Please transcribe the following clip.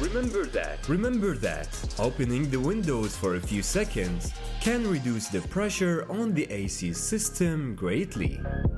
Remember that opening the windows for a few seconds can reduce the pressure on the AC system greatly.